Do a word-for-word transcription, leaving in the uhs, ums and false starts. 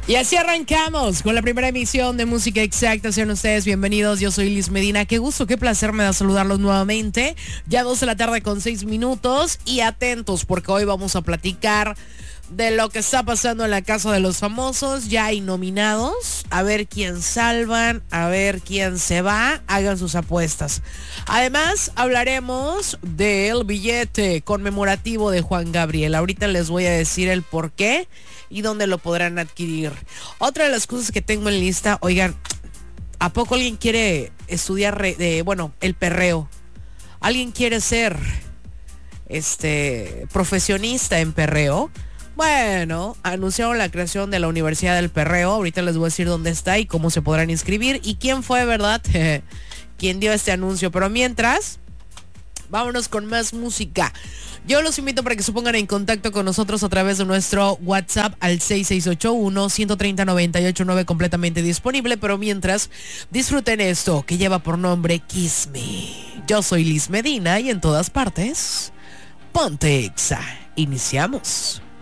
Y así arrancamos con la primera emisión de Música Exacta. Sean ustedes bienvenidos. Yo soy Liz Medina. Qué gusto, qué placer me da saludarlos nuevamente. Ya dos de la tarde con seis minutos. Y atentos porque hoy vamos a platicar de lo que está pasando en la Casa de los Famosos. Ya hay nominados. A ver quién salvan, a ver quién se va. Hagan sus apuestas. Además, hablaremos del billete conmemorativo de Juan Gabriel. Ahorita les voy a decir el por qué y dónde lo podrán adquirir. Otra de las cosas que tengo en lista, oigan, ¿a poco alguien quiere estudiar, re, de, bueno, el perreo? ¿Alguien quiere ser este profesionista en perreo? Bueno, anunciaron la creación de la Universidad del Perreo. Ahorita les voy a decir dónde está y cómo se podrán inscribir y quién fue, ¿verdad? Quién dio este anuncio. Pero mientras, vámonos con más música. Yo los invito para que se pongan en contacto con nosotros a través de nuestro WhatsApp al seis seis ocho uno, uno tres cero, nueve ocho nueve, completamente disponible. Pero mientras, disfruten esto que lleva por nombre Kiss Me. Yo soy Liz Medina y en todas partes, ponte Exa. Iniciamos.